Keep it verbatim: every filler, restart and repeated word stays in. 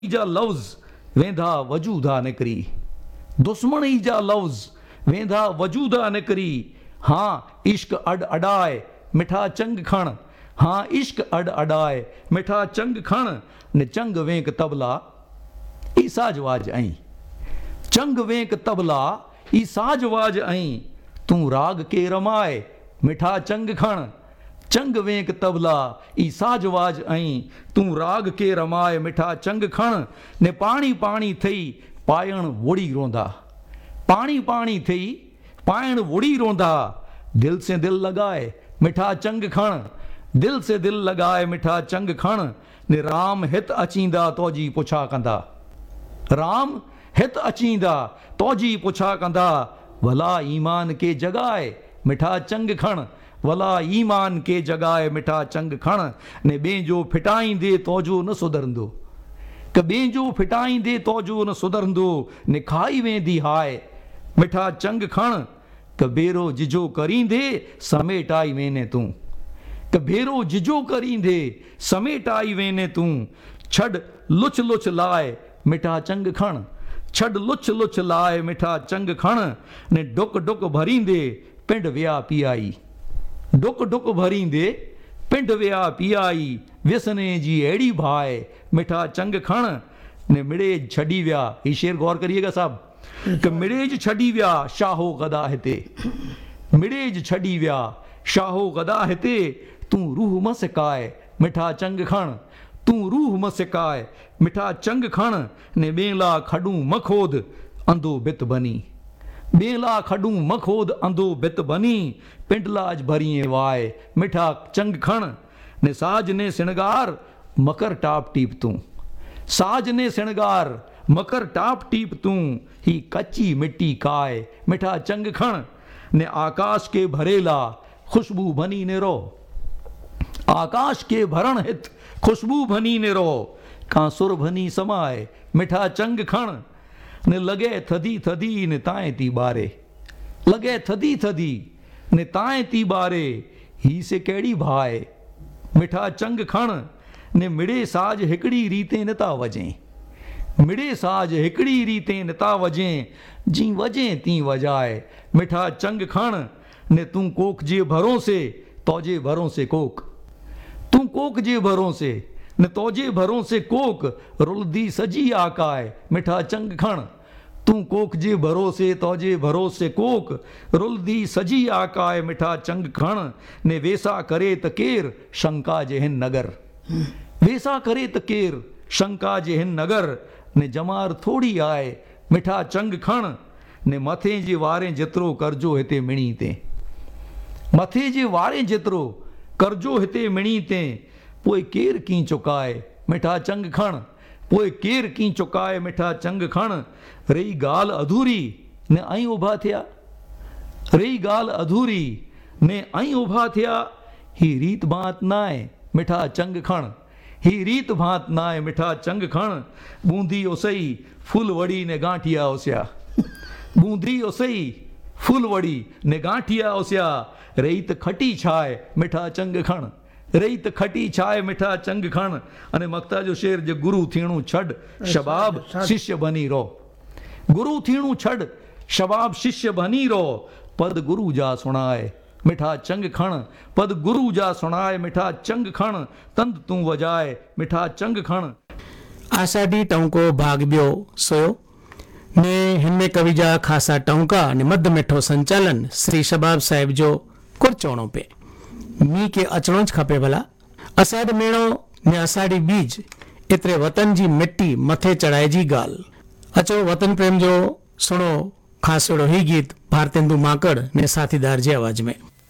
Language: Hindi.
जा लफ़्ज़ वेंदा वजूदा निकरी, दुश्मन ही जा लफ़्ज़ वेंदा वजूदा निकरी। हाँ इश्क अड अडाए मिठा चंग खण, हाँ इश्क अड अडाए मिठा चंग खण। ने चंग वेंक तबला ई साजवाज आई, चंग वेंक तबला ई साजवाज आई। तू राग के रमाए मिठा चंग खण, चंग वेंक तबला ई साजवाज आई। तू राग के रमाए मिठा चंग खण। ने पाणी पाणी थई पायण वोड़ी रोंदा, पाणी पाणी थई पायण वोड़ी रोंदा। दिल से दिल लगाए मिठा चंग खण, दिल से दिल लगाए मिठा चंग खण। ने राम हित अचींदा तोजी पुछा कंदा, राम हित अचींदा तोजी पुछा कंदा। भला ईमान के जगाए मिठा चंग खण, भला ईमान के जगाए मिठा चंग खण। ने बेंजो फिटाईंदे तोजो न सुधरंदो, क बेंजो फिटाईंदे तोजो न सुधरंदो। ने खाई वेंदी हाय मिठा चंग खण, क बेरो जिजो करींदे समेटाई वेने तू, क बेरो जिजो करींदे समेटाई वेने तू। छड़ लुच लुच लाए मिठा चंग खण, छड़ लुच लुच लाए मिठा चंग खण। ने डुक डुक भरींदे पिंड विया पियाई, डुक डुक भरींदे पिंड विया पियाई। व्यसने जी अड़ी भाए मिठा चंग खण। ने मिड़ेज छड़ी विया, ये शेर गौर करिएगा साहब, कि मिड़ेज छड़ी विया शाहो गदा हिते, मिड़ेज छड़ी विया शाहो गदा हिते। तू रूह म सिकाए मिठा चंग खण, तू रूह म सिकाए मिठा चंग खण। ने बेला खडू मखोद अंधो बित बनी, बेला खडू मखोद अंधो बित बनी। पिंडलाज भरिए वाए मिठा चंग खण। ने साज ने सिणगार मकर टाप टीप तू, साज ने सिणगार मकर टाप टीप तू। ही कच्ची मिट्टी खाए मिठा चंग खण। ने आकाश के भरेला खुशबू बनी ने रो, आकाश के भरण हित खुशबू बनी ने रो। कांसुर भनी समाए मिठा चंग खण। ने लगे थदी थदी ने ताए ती बारे, लगे थदी थदी ने ताए ती बारे। ही से केड़ी भाए मिठा चंग खण। ने मिड़े साज हिकड़ी रीते नता वजें, मिड़े साज हिकड़ी रीते नता वजें। जी वजें ती वजाए मिठा चंग खण। ने तू कोक जे भरोसे तोजे भरोसे कोक, तू कोक जे भरोसे ने तोजे भरोसे कोक। रुलदी सजी आकाए मिठा चंग खण, तू कोक जे भरोसे तोजे भरोसे कोक। रुलदी सजी आकाए मिठा चंग खण। ने वेसा करे त केर शंका जे हिन नगर, वेसा करे त केर शंका जे हिन नगर। ने जमार थोड़ी आए मिठा चंग खण। ने मथे जे वारे जेतिरो करजो हिते मिणी ते, मथे जे वारे जेतिरो करजो हिते मिणी ते। पोइ केर की चुकाए मिठा चंग खण, पोइ केर की चुकाए मिठा चंग खण। रही गाल अधूरी ने आई उभा थिया, रही गाल अधूरी ने आई उभा थिया। ही रीत बात नाए मिठा चंग खण, ही रीत भात नाए मिठा चंग खण। बूंदी ओसई फूल वड़ी ने गांठिया ओसिया, बूंदी ओसई फूल वड़ी ने गांठिया ओसिया। रही त खटी छाए मिठा चंग खण, रही त खटी छाए मिठा चंग खण। अने मक्ता जो शेर जे गुरु थीणू छड शबाब शिष्य बनी रो, गुरु थीणू छड शबाब शिष्य बनी रो। पद गुरु जा सुणाए मिठा चंग खण, पद गुरु जा सुणाए मिठा चंग खण। तंद तू वजाए मिठा चंग खण। आषाढ़ी टौंको भाग बियो सोयो ने हिनमें कवि जा खासा टौंका ने मद मिठो संचालन श्री शबाब साहिब जो कुरचोणो पे। मी के अचणो ज खपे भला। अषाढ़ मेणो ने अषाढ़ी बीज एतरे वतन जी मिट्टी मथे चढ़ाए जी गाल। अचो वतन प्रेम जो सुनो खास ही गीत भारतेंदु माकड़ ने साथीदार जी आवाज में।